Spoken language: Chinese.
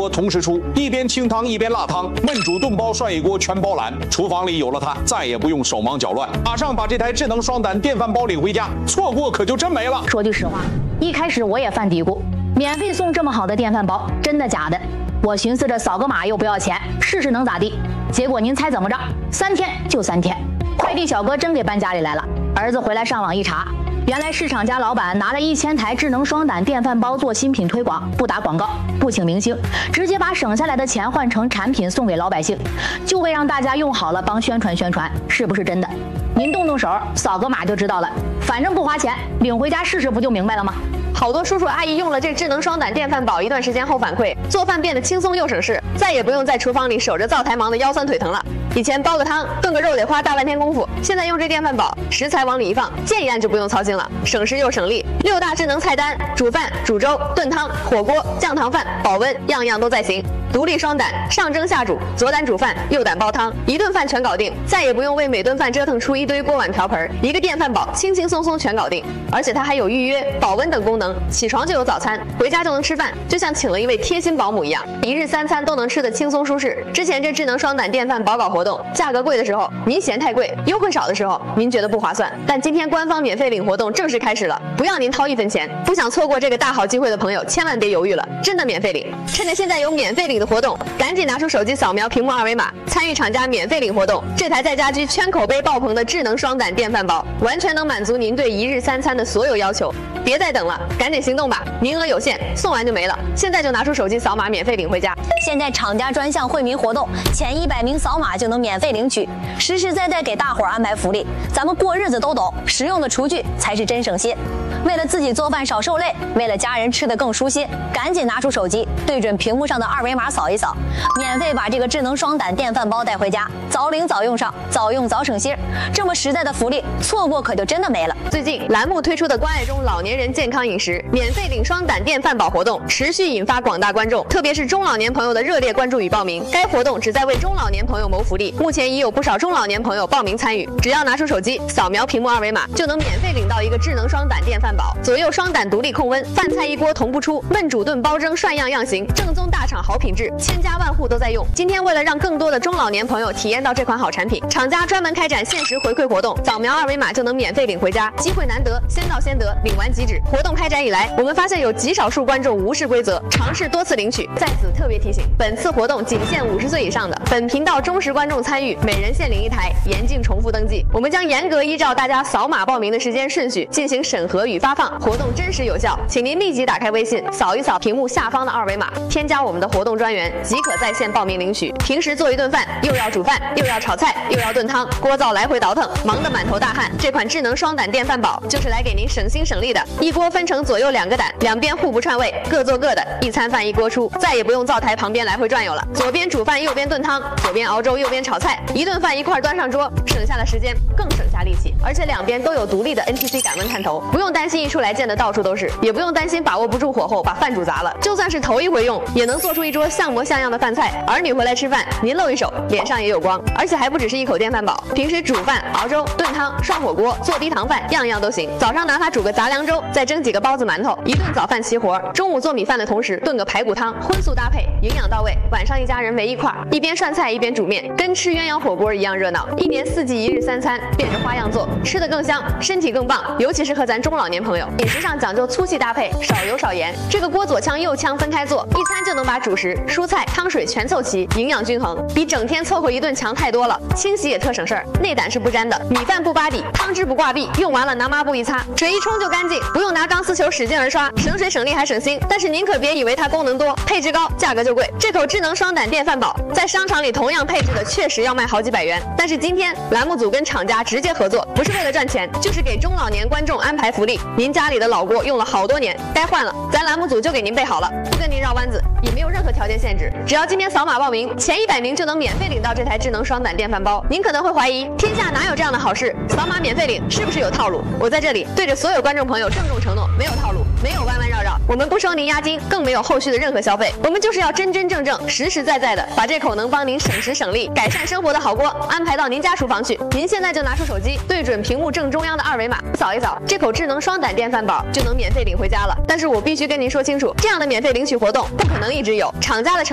锅同时出，一边清汤一边辣汤，焖煮炖包涮一锅全包揽。厨房里有了它，再也不用手忙脚乱，马上把这台智能双胆电饭煲领回家，错过可就真没了。 说句实话，一开始我也犯嘀咕，免费送这么好的电饭煲，真的假的？我寻思着扫个码又不要钱，试试能咋地？结果您猜怎么着？3天就3天，快递小哥真给搬家里来了。儿子回来上网一查，原来市场家老板拿了1000台智能双胆电饭煲做新品推广，不打广告，不请明星，直接把省下来的钱换成产品送给老百姓，就为让大家用好了帮宣传宣传，是不是真的？您动动手，扫个码就知道了，反正不花钱，领回家试试不就明白了吗？ 好多叔叔阿姨用了这智能双胆电饭煲一段时间后反馈，做饭变得轻松又省事，再也不用在厨房里守着灶台忙得腰酸腿疼了。以前煲个汤、炖个肉得花大半天功夫，现在用这电饭煲，食材往里一放，键一按就不用操心了，省时又省力。6大智能菜单，煮饭、煮粥、炖汤、火锅、降糖饭、保温，样样都在行。独立双胆，上蒸下煮，左胆煮饭，右胆煲汤，一顿饭全搞定，再也不用为每顿饭折腾出一堆锅碗瓢盆，一个电饭煲轻轻松松全搞定。而且它还有预约、保温等功能，起床就有早餐，回家就能吃饭，就像请了一位贴心保姆一样，一日3餐都能吃得轻松舒适。之前这智能双胆电饭煲搞活动，价格贵的时候您嫌太贵，优惠少的时候您觉得不划算，但今天官方免费领活动正式开始了，不要您掏1分钱。不想错过这个大好机会的朋友，千万别犹豫了，真的免费领！趁着现在有免费领的活动，赶紧拿出手机扫描屏幕2维码，参与厂家免费领活动。这台在家居圈口碑爆棚的智能双胆电饭煲，完全能满足您对一日3餐的所有要求。别再等了，赶紧行动吧！名额有限，送完就没了。现在就拿出手机扫码，免费领回家。 现在厂家专项惠民活动，前100名扫码就能免费领取，实实在在给大伙儿安排福利。咱们过日子都懂，实用的厨具才是真省心。为了自己做饭少受累，为了家人吃得更舒心，赶紧拿出手机，对准屏幕上的2维码扫一扫，免费把这个智能双胆电饭煲带回家，早领早用上，早用早省心。这么实在的福利，错过可就真的没了。 最近栏目推出的关爱中老年人健康饮食免费领双胆电饭煲活动，持续引发广大观众，特别是中老年朋友的热烈关注与报名。该活动旨在为中老年朋友谋福利，目前已有不少中老年朋友报名参与。只要拿出手机扫描屏幕2维码，就能免费领到一个智能双胆电饭煲，左右双胆独立控温，饭菜一锅同步出，焖煮炖煲蒸涮样行，正宗大厂好品质，千家万户都在用。今天为了让更多的中老年朋友体验到这款好产品，厂家专门开展限时回馈活动，扫描2维码就能免费领回家，机会难得，先到先得，领完即止。活动开展以来，我们发现有极少数观众无视规则，尝试多次领取。在此特别提醒，本次活动仅限50岁以上的，本频道忠实观众参与，每人限领1台，严禁重复登记。我们将严格依照大家扫码报名的时间顺序进行审核与发放，活动真实有效，请您立即打开微信，扫一扫屏幕下方的2维码，添加我们的活动专员，即可在线报名领取。平时做一顿饭，又要煮饭，又要炒菜，又要炖汤，锅灶来回倒腾，忙得满头大汗。这款智能双胆电饭煲就是来给您省心省力的，一锅分成左右2个胆，两边互不串味，各做各的，一餐饭一锅出，再也不用灶台旁边来回转悠了。左边煮饭，右边炖汤，左边熬粥，右边炒菜，一顿饭一块端上桌，省下了时间，更省下力气。而且两边都有独立的 NTC 感温探头，不用担心一出来溅得到处都是，也不用担心把握不住火候把饭煮砸了。就算是头一回用，也能做出一桌像模像样的饭菜。儿女回来吃饭，您露一手，脸上也有光。而且还不只是一口电饭煲，平时煮饭、熬粥、炖汤、涮火锅、做低糖饭，样样都行。早上拿它煮个杂粮粥，再蒸几个包子馒头，一顿早饭齐活。中午做米饭的同时炖个排骨汤，荤素搭配，营养到位。晚上一家人围一块儿，一边涮菜一边煮面，跟吃鸳鸯火锅一样热闹。1年4季1日3餐，变着花样做，吃得更香，身体更棒。尤其适合咱中老年朋友，饮食上讲究粗细搭配，少油少盐。这个锅左腔右腔分开做，一餐就能把主食、蔬菜、汤水全凑齐，营养均衡，比整天凑合一顿强太多了。清洗也特省事儿，内胆是不粘的，米饭不扒底，汤汁不挂壁，用完了拿抹布一擦，水一冲就干净，不用拿钢丝球使劲儿刷，省水省力还省心。但是您可别以为它功能多，配置高，价格就贵。这口智能双胆电饭煲在商场里同样配置的确实要卖好几百元，但是今天栏目组跟厂家直接合作，不是为了赚钱，就是给中老年观众安排福利。您家里的老锅用了好多年，该换了，咱栏目组就给您备好了，不跟您绕弯子，也没有任何条件限制，只要今天扫码报名，前100名就能免费领到这台智能双胆电饭煲。您可能会怀疑，天下哪有这样的好事？扫码免费领是不是有套路？我在这里对着所有观众朋友郑重承诺，没有套路，没有弯弯绕绕，我们不收您押金，更没有后续的任何消费，我们就是要真真正正、实实在在的把这口能帮您省时省力、改善生活的好锅安排到您家厨房去。您现在就拿出手机，对准屏幕正中央的2维码，扫一扫，这口智能双胆电饭煲就能免费领回家了。但是我必须跟您说清楚，这样的免费领取活动不可能一直有，厂家的